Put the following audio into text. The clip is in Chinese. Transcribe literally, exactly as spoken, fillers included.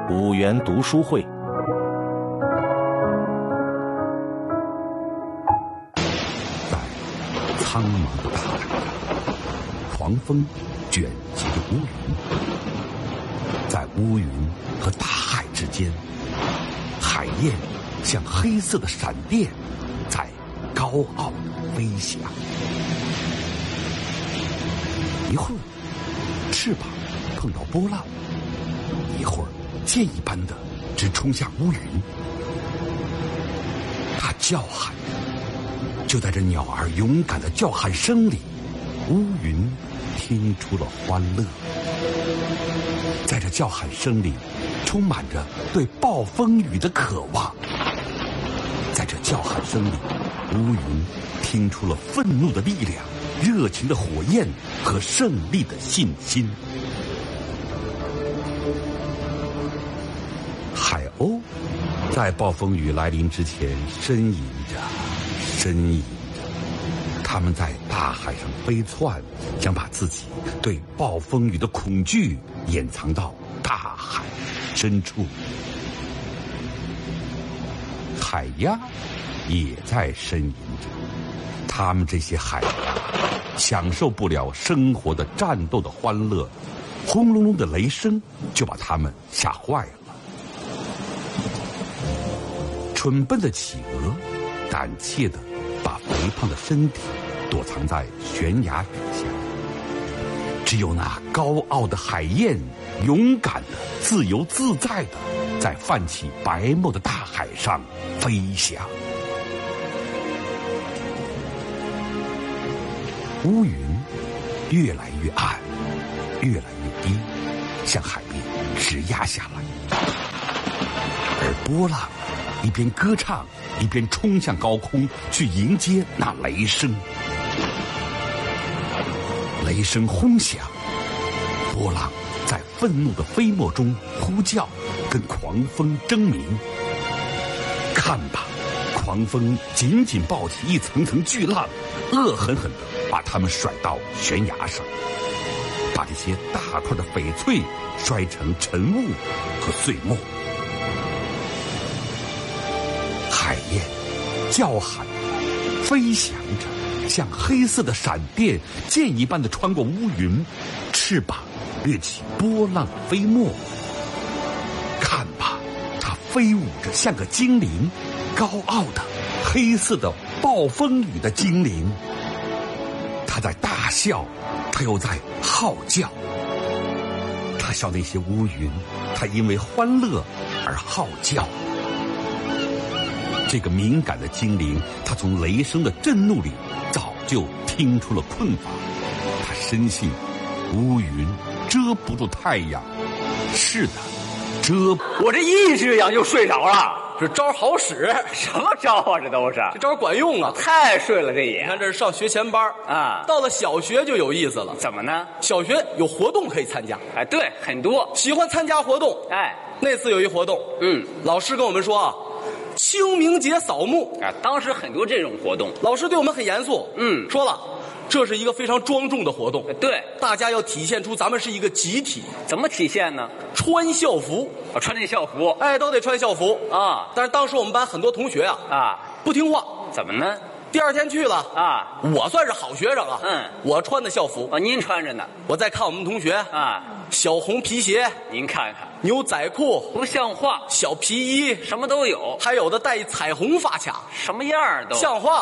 五原读书会。 在苍茫的大海，狂风卷起着乌云，在乌云和大海之间，海燕像黑色的闪电，在高傲地飞翔。一会儿翅膀碰到波浪，一会儿箭一般的直冲向乌云。它叫喊着，就在这鸟儿勇敢的叫喊声里，乌云听出了欢乐。在这叫喊声里，充满着对暴风雨的渴望。在这叫喊声里，乌云听出了愤怒的力量、热情的火焰和胜利的信心。海鸥在暴风雨来临之前呻吟着，呻吟着，它们在大海上飞窜，想把自己对暴风雨的恐惧掩藏到大海深处。海鸭也在呻吟着，它们这些海鸭享受不了生活的战斗的欢乐，轰隆隆的雷声就把它们吓坏了。蠢笨的企鹅胆怯地把肥胖的身体躲藏在悬崖底下，只有那高傲的海燕勇敢地、自由自在地在泛起白沫的大海上飞翔。乌云越来越暗，越来越低，向海边直压下来，而波浪一边歌唱，一边冲向高空，去迎接那雷声。雷声轰响，波浪在愤怒的飞沫中呼叫，跟狂风争鸣。看吧，狂风紧紧抱起一层层巨浪，恶狠狠地把它们甩到悬崖上，把这些大块的翡翠摔成尘雾和碎末。海燕叫喊，飞翔着，像黑色的闪电，箭一般的穿过乌云，翅膀掠起波浪飞沫。看吧，它飞舞着，像个精灵，高傲的黑色的暴风雨的精灵。它在大笑，它又在号叫。它笑那些乌云，它因为欢乐而号叫。这个敏感的精灵，他从雷声的震怒里早就听出了困乏。他深信乌云遮不住太阳。是的，遮。 我这一只羊就睡着了， 这招好使。 什么招啊？这都是这招管用啊！ 太睡了，这也。 你看这是上学前班啊， 到了小学就有意思了。 怎么呢？ 小学有活动可以参加。 哎，对，很多。 喜欢参加活动。 哎， 那次有一活动， 嗯， 老师跟我们说啊。清明节扫墓啊，当时很多这种活动， 老师对我们很严肃， 嗯， 说了，这是一个非常庄重的活动， 对， 大家要体现出咱们是一个集体。 怎么体现呢？ 穿校服， 啊，穿这校服， 哎，都得穿校服啊。 但是当时我们班很多同学啊， 啊， 不听话， 怎么呢？ 第二天去了啊， 我算是好学生啊， 嗯， 我穿的校服， 哦，您穿着呢。 我再看我们同学啊， 小红皮鞋， 您看看， 牛仔裤， 不像话， 小皮衣， 什么都有， 还有的戴彩虹发卡， 什么样都像话。